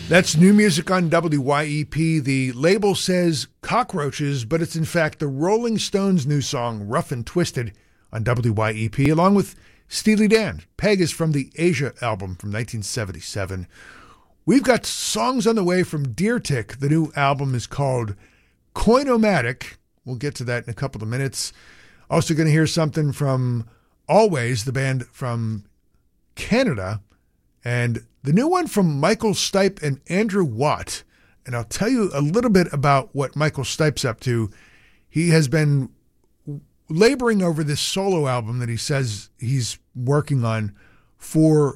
That's new music on WYEP. The label says Cockroaches, but it's in fact the Rolling Stones' new song, Rough and Twisted, on WYEP, along with Steely Dan. Peg is from the Asia album from 1977. We've got songs on the way from Deer Tick. The new album is called Coinomatic. We'll get to that in a couple of minutes. Also going to hear something from Always, the band from Canada, and the new one from Michael Stipe and Andrew Watt. And I'll tell you a little bit about what Michael Stipe's up to. He has been laboring over this solo album that he says he's working on for